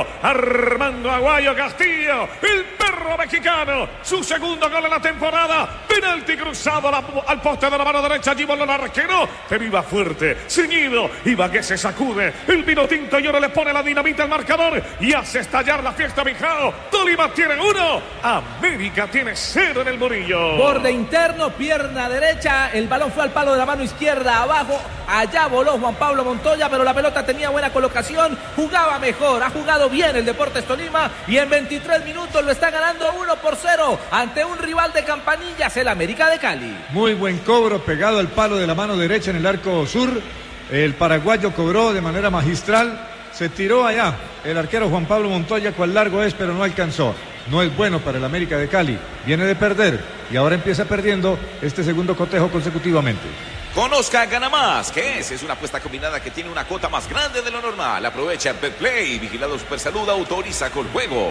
Castillo. Armando Aguayo Castillo. El perro mexicano. Su segundo gol en la temporada. Penalti cruzado al poste de la mano derecha. Allí voló el arquero. Pero iba fuerte, ceñido. Ibagué se sacude. El vino tinto y ahora le pone la dinamita al marcador. Y hace estallar la fiesta, Mijao. Tolima tiene 1. América tiene 0 en el Murillo. Borde interno, pierna derecha. El balón fue al palo de la mano izquierda. Abajo. Allá voló Juan Pablo Montoya, pero la pelota tenía buena colocación. Jugaba mejor. Ha jugado bien el Deportes Tolima. Y en 23 minutos lo está ganando 1-0 ante un rival de campanillas, el América de Cali. Muy buen cobro pegado al palo de la mano derecha en el arco sur. El paraguayo cobró de manera magistral. Se tiró allá el arquero Juan Pablo Montoya, cuál largo es, pero no alcanzó. No es bueno para el América de Cali. Viene de perder y ahora empieza perdiendo este segundo cotejo consecutivamente. Conozca Gana Más, que es una apuesta combinada que tiene una cuota más grande de lo normal. Aprovecha Betplay, vigilado Supersalud, autoriza con juegos.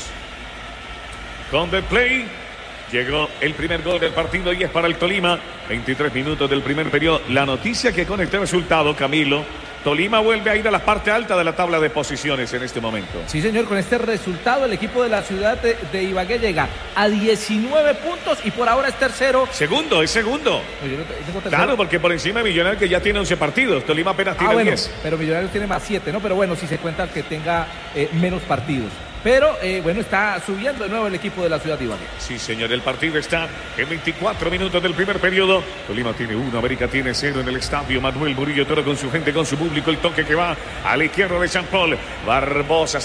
Con Betplay llegó el primer gol del partido y es para el Tolima. 23 minutos del primer periodo. La noticia que con este resultado, Camilo, Tolima vuelve a ir a la parte alta de la tabla de posiciones en este momento. Sí, señor, con este resultado el equipo de la ciudad de Ibagué llega a 19 puntos y por ahora es tercero. Segundo, es segundo. Claro, porque por encima de Millonarios, que ya tiene 11 partidos. Tolima apenas tiene 10. Pero Millonarios tiene más 7, ¿no? Pero bueno, si se cuenta que tenga menos partidos. Pero, bueno, está subiendo de nuevo el equipo de la ciudad de Ibagué. Sí, señor, el partido está en 24 minutos del primer periodo. Tolima tiene 1, América tiene 0 en el estadio Manuel Murillo Toro con su gente, con su público. El toque que va a la izquierda de Jean Paul. Barbosa